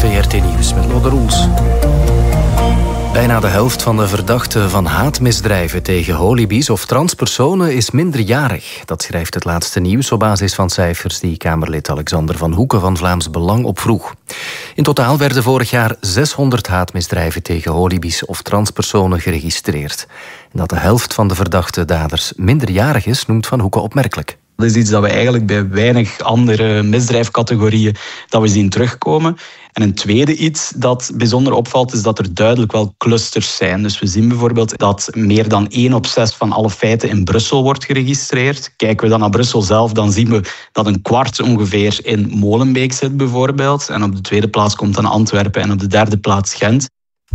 VRT Nieuws met Lode Roels. Bijna de helft van de verdachten van haatmisdrijven tegen holibies of transpersonen is minderjarig. Dat schrijft het laatste nieuws op basis van cijfers die Kamerlid Alexander van Hoeken van Vlaams Belang opvroeg. In totaal werden vorig jaar 600 haatmisdrijven tegen holibies of transpersonen geregistreerd. En dat de helft van de verdachte daders minderjarig is, noemt Van Hoeken opmerkelijk. Dat is iets dat we eigenlijk bij weinig andere misdrijfcategorieën dat we zien terugkomen. En een tweede iets dat bijzonder opvalt is dat er duidelijk wel clusters zijn. Dus we zien bijvoorbeeld dat meer dan 1 op 6 van alle feiten in Brussel wordt geregistreerd. Kijken we dan naar Brussel zelf, dan zien we dat een kwart ongeveer in Molenbeek zit bijvoorbeeld. En op de tweede plaats komt dan Antwerpen en op de derde plaats Gent.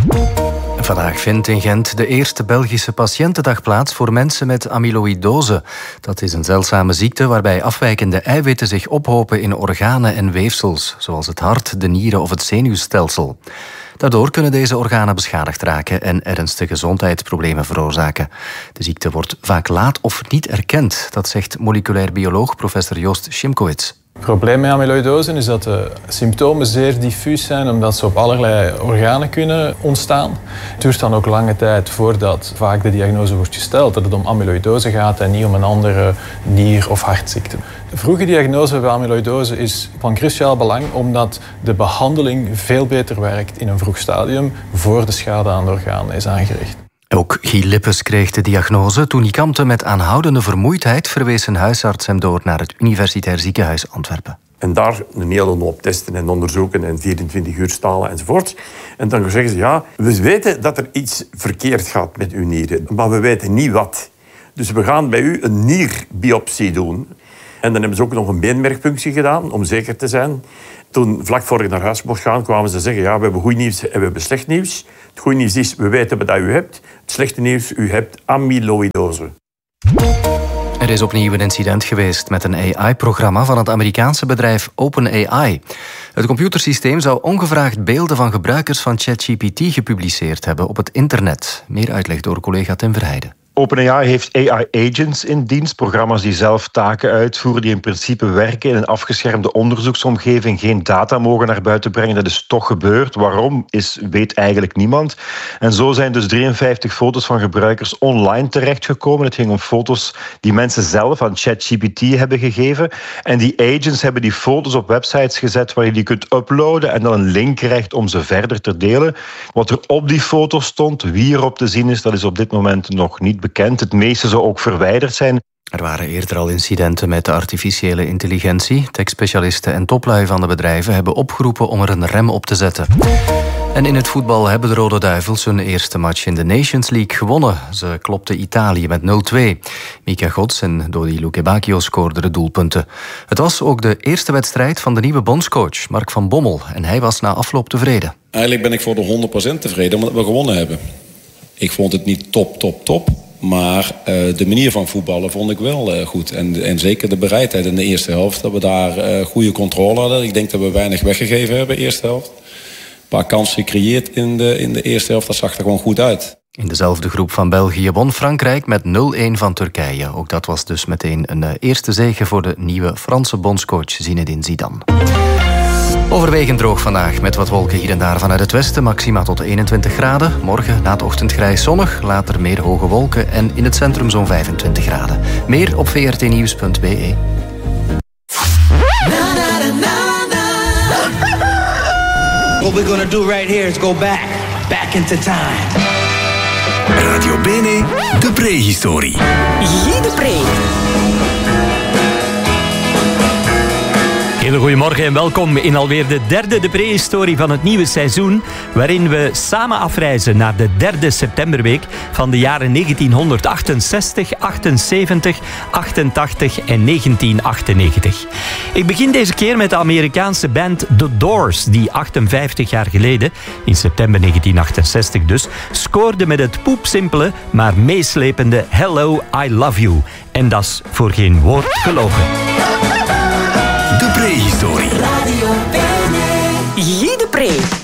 Vandaag vindt in Gent de eerste Belgische patiëntendag plaats voor mensen met amyloïdose. Dat is een zeldzame ziekte waarbij afwijkende eiwitten zich ophopen in organen en weefsels, zoals het hart, de nieren of het zenuwstelsel. Daardoor kunnen deze organen beschadigd raken en ernstige gezondheidsproblemen veroorzaken. De ziekte wordt vaak laat of niet erkend, dat zegt moleculair bioloog professor Joost Szymkowicz. Het probleem met amyloïdose is dat de symptomen zeer diffuus zijn, omdat ze op allerlei organen kunnen ontstaan. Het duurt dan ook lange tijd voordat vaak de diagnose wordt gesteld dat het om amyloïdose gaat en niet om een andere nier- of hartziekte. De vroege diagnose bij amyloïdose is van cruciaal belang, omdat de behandeling veel beter werkt in een vroeg stadium voor de schade aan de organen is aangericht. Ook Guy Lippes kreeg de diagnose. Toen hij kampte met aanhoudende vermoeidheid, verwees een huisarts hem door naar het Universitair Ziekenhuis Antwerpen. En daar een hele hoop testen en onderzoeken en 24 uur stalen enzovoort. En dan zeggen ze, ja, we weten dat er iets verkeerd gaat met uw nieren, maar we weten niet wat. Dus we gaan bij u een nierbiopsie doen. En dan hebben ze ook nog een beenmergpunctie gedaan, om zeker te zijn. Toen, vlak voor ik naar huis mocht gaan, kwamen ze zeggen, ja, we hebben goed nieuws en we hebben slecht nieuws. Het goede nieuws is, we weten wat u hebt. Het slechte nieuws, u hebt amyloïdose. Er is opnieuw een incident geweest met een AI-programma van het Amerikaanse bedrijf OpenAI. Het computersysteem zou ongevraagd beelden van gebruikers van ChatGPT gepubliceerd hebben op het internet. Meer uitleg door collega Tim Verheijden. OpenAI heeft AI-agents in dienst, programma's die zelf taken uitvoeren, die in principe werken in een afgeschermde onderzoeksomgeving, geen data mogen naar buiten brengen. Dat is toch gebeurd. Waarom, weet eigenlijk niemand. En zo zijn dus 53 foto's van gebruikers online terechtgekomen. Het ging om foto's die mensen zelf aan ChatGPT hebben gegeven. En die agents hebben die foto's op websites gezet waar je die kunt uploaden en dan een link krijgt om ze verder te delen. Wat er op die foto's stond, wie erop te zien is, dat is op dit moment nog niet bekend. Het meeste zou ook verwijderd zijn. Er waren eerder al incidenten met de artificiële intelligentie. Tech-specialisten en toplui van de bedrijven hebben opgeroepen om er een rem op te zetten. En in het voetbal hebben de Rode Duivels hun eerste match in de Nations League gewonnen. Ze klopten Italië met 0-2. Mika Gods en Dodi Lukebakio scoorden de doelpunten. Het was ook de eerste wedstrijd van de nieuwe bondscoach, Mark van Bommel. En hij was na afloop tevreden. Eigenlijk ben ik voor de 100% tevreden omdat we gewonnen hebben. Ik vond het niet top. Maar de manier van voetballen vond ik wel goed. En zeker de bereidheid in de eerste helft. Dat we daar goede controle hadden. Ik denk dat we weinig weggegeven hebben in de eerste helft. Een paar kansen gecreëerd in de eerste helft. Dat zag er gewoon goed uit. In dezelfde groep van België won Frankrijk met 0-1 van Turkije. Ook dat was dus meteen een eerste zege voor de nieuwe Franse bondscoach Zinedine Zidane. Overwegend droog vandaag met wat wolken hier en daar vanuit het westen. Maxima tot 21 graden. Morgen na het ochtend grijs zonnig. Later meer hoge wolken en in het centrum zo'n 25 graden. Meer op vrtnieuws.be. What we're gonna do right here is go back into time. Radio Bene, de prehistorie. Guy de Pre. Hele goedemorgen en welkom in alweer de derde de prehistorie van het nieuwe seizoen, waarin we samen afreizen naar de derde septemberweek van de jaren 1968, 78, 88 en 1998. Ik begin deze keer met de Amerikaanse band The Doors, die 58 jaar geleden, in september 1968 dus, scoorde met het poepsimpele, maar meeslepende Hello, I Love You. En dat is voor geen woord gelogen. De prehistorie. Guy de Pre.